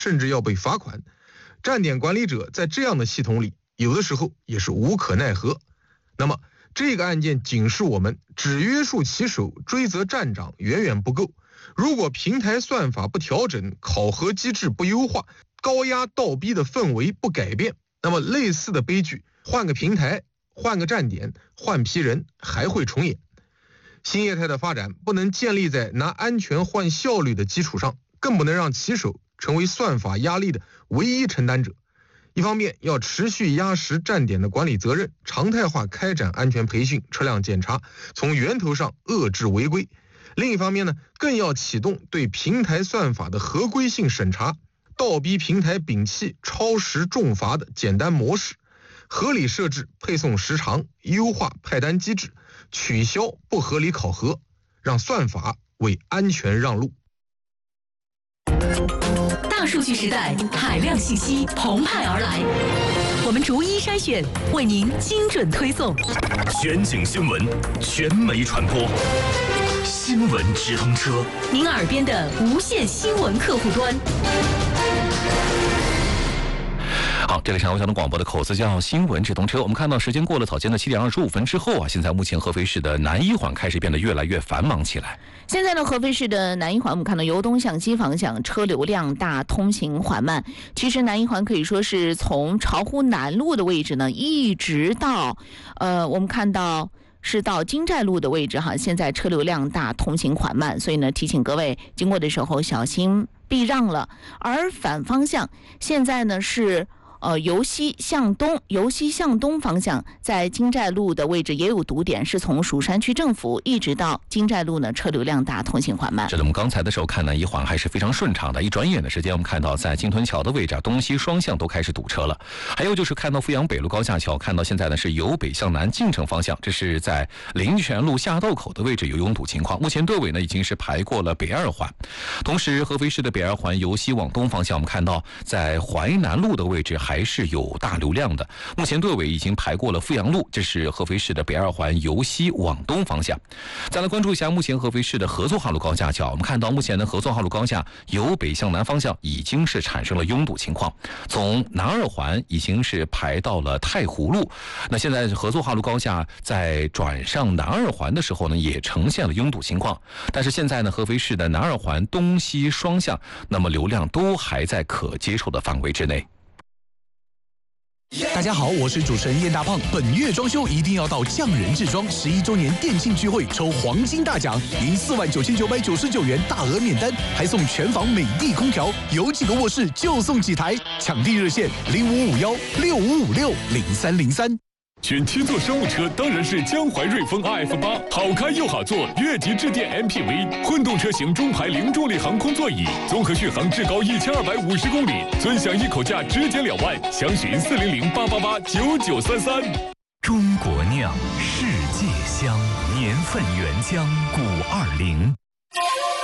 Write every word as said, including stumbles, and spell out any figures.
甚至要被罚款。站点管理者在这样的系统里，有的时候也是无可奈何。那么这个案件警示我们，只约束骑手、追责站长远远不够。如果平台算法不调整，考核机制不优化，高压倒逼的氛围不改变，那么类似的悲剧，换个平台、换个站点、换批人还会重演。新业态的发展不能建立在拿安全换效率的基础上，更不能让骑手成为算法压力的唯一承担者。一方面要持续压实站点的管理责任，常态化开展安全培训、车辆检查，从源头上遏制违规；另一方面呢，更要启动对平台算法的合规性审查，倒逼平台摒弃超时重罚的简单模式，合理设置配送时长，优化派单机制，取消不合理考核，让算法为安全让路。 大数据时代，海量信息澎湃而来，我们逐一筛选，为您精准推送。 全景新闻，全媒传播，新闻直通车， 您耳边的无线新闻客户端。 好，这里是小的广播的口子叫新闻直通车。我们看到时间过了早间的七点二十五分之后啊，现在目前合肥市的南一环开始变得越来越繁忙起来。 现在呢，合肥市的南一环，我们看到由东向西方向车流量大，通行缓慢。其实南一环可以说是从巢湖南路的位置呢，一直到呃，我们看到是到金寨路的位置哈，现在车流量大，通行缓慢，所以呢，提醒各位经过的时候小心避让了。而反方向现在呢是。呃，由西向东，由西向东方向，在金寨路的位置也有堵点，是从蜀山区政府一直到金寨路呢，车流量大，通行缓慢。 是的，我们刚才的时候看南一环还是非常顺畅的，一转眼的时间，我们看到在金屯桥的位置，东西双向都开始堵车了。还有就是看到阜阳北路高架桥，看到现在呢是由北向南进城方向，这是在林泉路下道口的位置有拥堵情况，目前队尾呢已经是排过了北二环。同时，合肥市的北二环由西往东方向，我们看到在淮南路的位置还还是有大流量的，目前队尾已经排过了阜阳路，这是合肥市的北二环由西往东方向。再来关注一下目前合肥市的合作号路高架桥，我们看到目前的合作号路高架由北向南方向已经是产生了拥堵情况，从南二环已经是排到了太湖路。那现在合作号路高架在转上南二环的时候呢，也呈现了拥堵情况。但是现在呢，合肥市的南二环东西双向，那么流量都还在可接受的范围之内。 大家好，我是主持人燕大胖。本月装修一定要到匠人制装十一周年店庆聚会，抽黄金大奖，赢四万九千九百九十九元大额免单，还送全房美的空调，有几个卧室就送几台。抢地热线零五五幺六五五六零三零三。 选七座商务车当然是江淮瑞风 R F 八，好开又好坐，越级致电 M P V， 混动车型中排零重力航空座椅，综合续航至高一千二百五十公里，尊享一口价直减两万，详询四零零八八八九九三三。 中国酿，世界香，年份原浆，古二零。